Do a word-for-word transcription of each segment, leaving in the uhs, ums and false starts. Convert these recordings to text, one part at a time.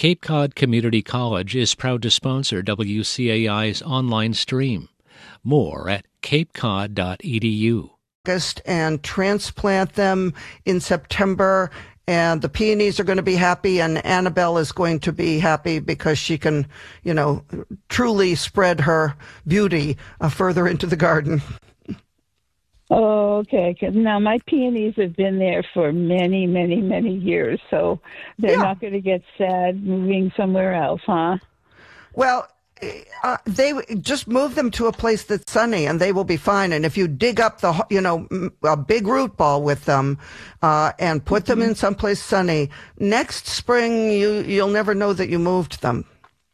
Cape Cod Community College is proud to sponsor W C A I's online stream. More at cape cod dot e d u. And transplant them in September, and the peonies are going to be happy, and Annabelle is going to be happy because she can, you know, truly spread her beauty uh, further into the garden. Oh, okay. 'Cause now my peonies have been there for many, many, many years, so they're Yeah. not going to get sad moving somewhere else, huh? Well, uh, they just move them to a place that's sunny, and they will be fine. And if you dig up the, you know, a big root ball with them, uh, and put them in someplace sunny, next spring you you'll never know that you moved them.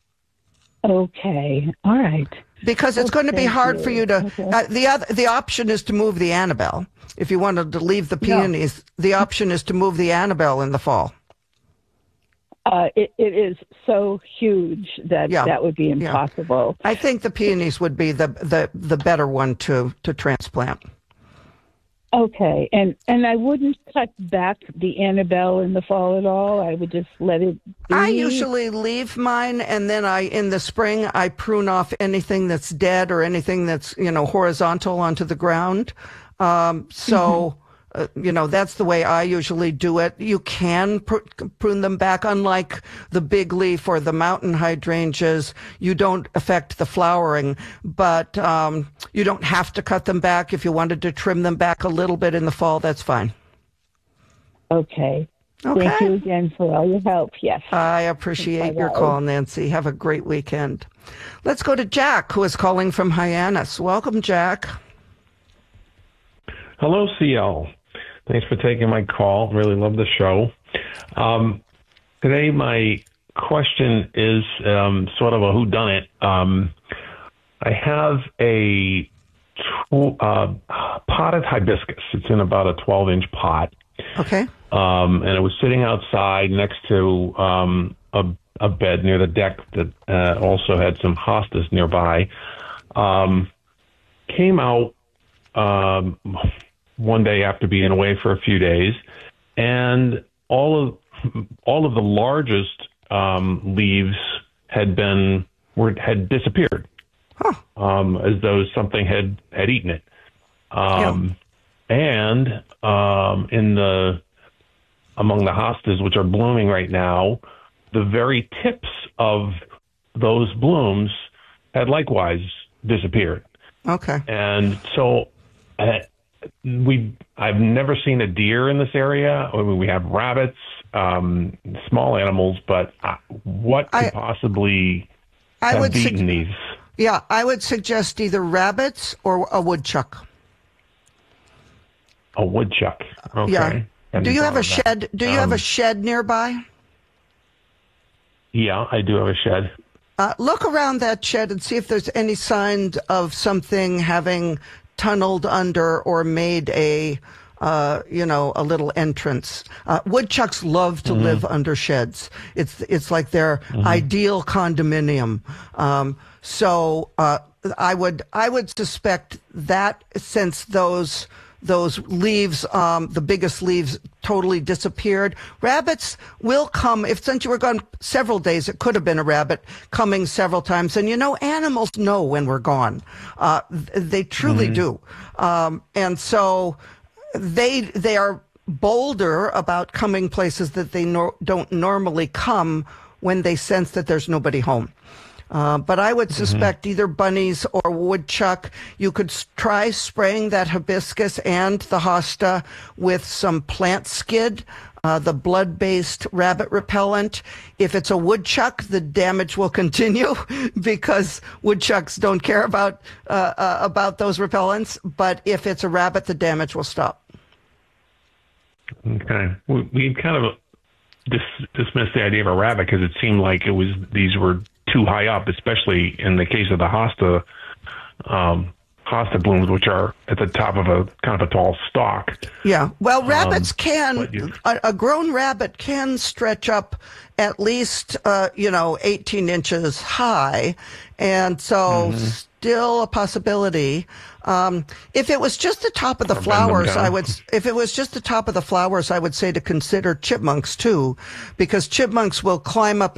Okay. All right. Because it's Well, going to be thank hard you. for you to. Okay. Uh, the other the option is to move the Annabelle. If you wanted to leave the peonies, the option is to move the Annabelle in the fall. Uh, it, it is so huge that Yeah. that would be Yeah. impossible. I think the peonies would be the the, the better one to, to transplant. Okay, and and I wouldn't cut back the Annabelle in the fall at all. I would just let it be. I usually leave mine, and then I, in the spring, I prune off anything that's dead or anything that's, you know, horizontal onto the ground. Um, so, uh, you know, that's the way I usually do it. You can pr- prune them back, unlike the big leaf or the mountain hydrangeas. You don't affect the flowering, but um, you don't have to cut them back. If you wanted to trim them back a little bit in the fall, that's fine. Okay. Okay. Thank you again for all your help. Yes. I appreciate your Bye-bye. call, Nancy. Have a great weekend. Let's go to Jack, who is calling from Hyannis. Welcome, Jack. Hello, C L. Thanks for taking my call. Really love the show. Um, today, my question is um, sort of a whodunit. Um, I have a tw- uh, potted hibiscus. It's in about a twelve-inch pot. Okay. Um, and it was sitting outside next to um, a, a bed near the deck that uh, also had some hostas nearby. Um, came out um, one day after being away for a few days, and all of all of the largest um, leaves had been were had disappeared, Huh. um, as though something had had eaten it. Um, And um, in the among the hostas, which are blooming right now, the very tips of those blooms had likewise disappeared. Okay. And so uh, we, I've never seen a deer in this area. I mean, we have rabbits, um, small animals, but uh, what could I- possibly I have would eaten sug- these? Yeah, I would suggest either rabbits or a woodchuck. A woodchuck. Okay. Yeah. Hadn't Do you have thought a of that. shed? Do you have Um, a shed nearby? Yeah, I do have a shed. Uh, look around that shed and see if there's any sign of something having tunneled under or made a, uh, you know, a little entrance. Uh, woodchucks love to Mm-hmm. live under sheds. It's it's like their ideal condominium. Um, so uh, I would I would suspect that since those. Those leaves, um, the biggest leaves totally disappeared. Rabbits will come, if since you were gone several days, it could have been a rabbit coming several times. And you know, animals know when we're gone. Uh, th- they truly do. Um, and so they, they are bolder about coming places that they nor- don't normally come when they sense that there's nobody home. Uh, but I would suspect either bunnies or woodchuck. You could s- try spraying that hibiscus and the hosta with some plant skid, uh, the blood-based rabbit repellent. If it's a woodchuck, the damage will continue because woodchucks don't care about uh, uh, about those repellents. But if it's a rabbit, the damage will stop. Okay. We, we kind of dis- dismissed the idea of a rabbit because it seemed like it was these were too high up, especially in the case of the hosta um, hosta blooms, which are at the top of a kind of a tall stalk. Yeah. Well, rabbits Um, can, but you- a, a grown rabbit can stretch up at least, uh, you know, eighteen inches high. And so Mm-hmm. still a possibility. Um, if it was just the top of the Or bend them flowers, down. I would, s- if it was just the top of the flowers, I would say to consider chipmunks too, because chipmunks will climb up